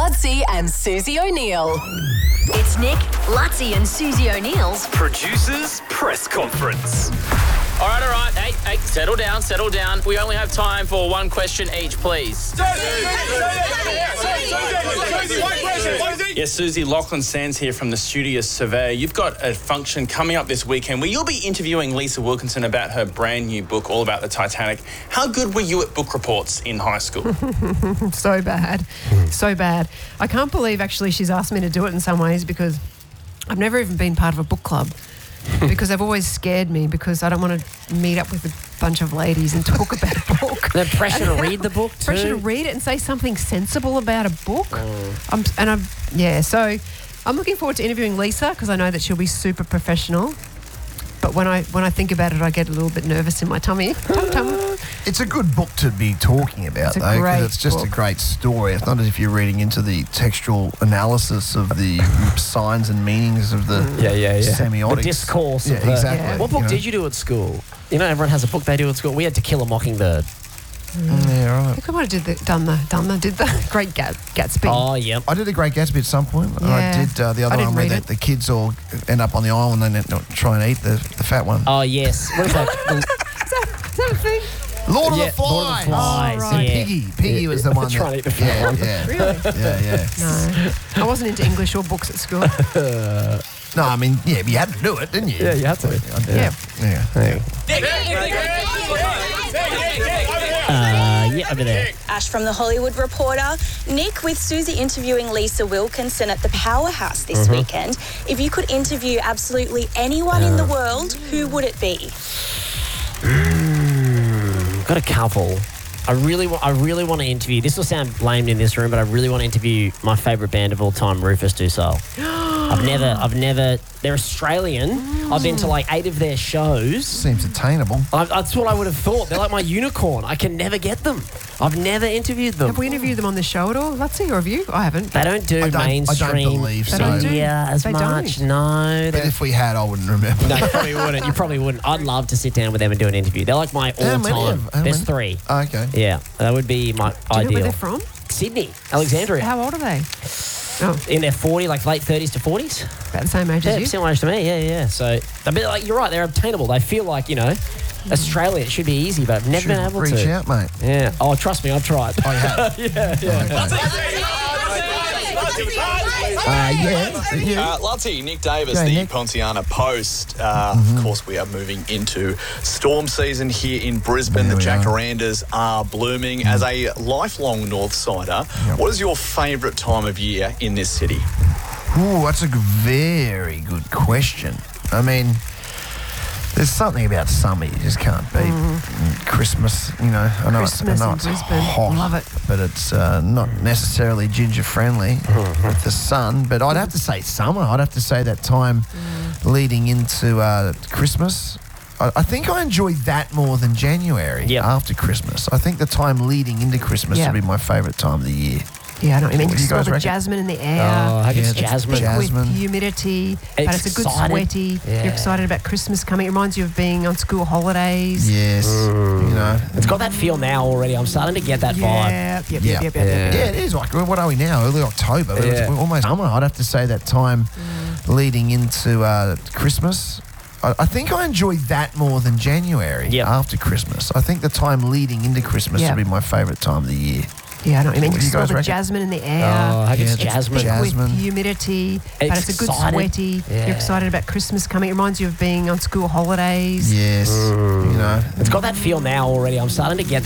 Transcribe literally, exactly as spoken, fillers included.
Lutzi and Susie O'Neill. It's Nick, Lutzi and Susie O'Neill's Producers Press Conference. All right, all right. Hey, hey, settle down, settle down. We only have time for one question each, please. Yes, Susie, Lachlan Sands here from the Studious Surveyor. You've got a function coming up this weekend where you'll be interviewing Lisa Wilkinson about her brand new book, all about the Titanic. How good were you at book reports in high school? So bad. So bad. I can't believe, actually, she's asked me to do it in some ways because I've never even been part of a book club because they've always scared me because I don't want to meet up with a bunch of ladies and talk about a book. The pressure to read the book too. Pressure to read it and say something sensible about a book. Mm. I'm, and I'm, yeah, so I'm looking forward to interviewing Lisa because I know that she'll be super professional. But when I when I think about it, I get a little bit nervous in my tummy. Tum tum. It's a good book to be talking about, It's a though, great because it's just book. a great story. It's not as if you're reading into the textual analysis of the signs and meanings of the Yeah, yeah, yeah. semiotics. The discourse. Yeah, of the, exactly. Yeah. What book you know. did you do at school? You know, everyone has a book they do at school. We had To Kill a Mockingbird. Yeah, I right. think I might have did the, done the done the did the Great Gat, Gatsby. Oh, yep. I did a Great Gatsby at some point. And I Yeah. did uh, the other I didn't one where read the, it. the kids all end up on the island and then try and eat the, the fat one. Oh, yes. What is that? Is that, is that a thing? Lord, Yeah, of the Lord of the Flies. Flies. Oh, right. Yeah. Piggy. Piggy was the one Trying that... to eat the fat yeah, one. yeah. Really? Yeah, yeah. No, I wasn't into English or books at school. No, I mean, yeah, but you had to do it, didn't you? Yeah, you had to. Yeah. Yeah. Uh, yeah, over there. Ash from The Hollywood Reporter. Nick, with Susie interviewing Lisa Wilkinson at the Powerhouse this weekend, if you could interview absolutely anyone in the world, who would it be? Got a couple. I really, wa- I really want to interview. This will sound lame in this room, but I really want to interview my favourite band of all time, Rufus Du Sol. I've never, I've never. They're Australian. I've been to like eight of their shows. Seems attainable. I, that's what I would have thought. They're like my unicorn. I can never get them. I've never interviewed them. Have we interviewed them on the show at all? Let's see, or have you? I haven't. They don't do I don't- I don't mainstream believe They don't so. do? media as They much. don't? No, But they're- if we had, I wouldn't remember. no, you probably wouldn't. You probably wouldn't. I'd love to sit down with them and do an interview. They're like my How many all-time. of- how There's many? three. Oh, okay. Yeah, that would be my Do you know ideal. where they're from? Sydney, Alexandria. How old are they? Oh, In their forty, like late thirties to forties. about the same age Yeah, as you. similar age to me. Yeah, yeah. So, a bit like you're right. They're obtainable. They feel like you know, Australia. It should be easy, but I've never Should been able reach to. out, mate. Yeah. Oh, trust me, I've tried. I have. yeah, yeah. Uh, yeah. yeah. Uh, Lutzi, Nick Davis, G'day, the Nick. Ponciana Post. Uh, Of course, we are moving into storm season here in Brisbane. There the we are. jacarandas are blooming. As a lifelong North Sider, Yep. what is your favourite time of year in this city? Ooh, that's a g- very good question. I mean, there's something about summer you just can't beat. Mm, Christmas, you know, I know, it's, I Christmas know in it's Brisbane. hot, Love it. but it's uh, not necessarily ginger friendly with the sun. But I'd have to say summer. I'd have to say that time leading into uh, Christmas. I, I think I enjoy that more than January Yep. after Christmas. I think the time leading into Christmas Yep. would be my favourite time of the year. Yeah, I know what you mean. What do you Just all guys the reckon? jasmine in the air. Oh, I think it's Yeah, jasmine. Thick Jasmine. with humidity, but it's a good Excited. sweaty. Yeah. You're excited about Christmas coming. It reminds you of being on school holidays. Yes, you know. It's got that feel now already. I'm starting to get that vibe. Yeah, yep, yep, Yeah. yep, yep, yep, yep. Yeah, it is like, what are we now? Early October. But Yeah. it's almost summer. I'd have to say that time leading into uh, Christmas. I, I think I enjoy that more than January Yep. after Christmas. I think the time leading into Christmas Yeah. would be my favourite time of the year. Yeah, I know what you mean. What do you Just all guys the reckon? jasmine in the air. Oh, I think Yeah, it's it's jasmine. Thick jasmine. with humidity, but it's a good Excited. sweaty. Yeah. You're excited about Christmas coming. It reminds you of being on school holidays. Yes, you know. It's got that feel now already. I'm starting to get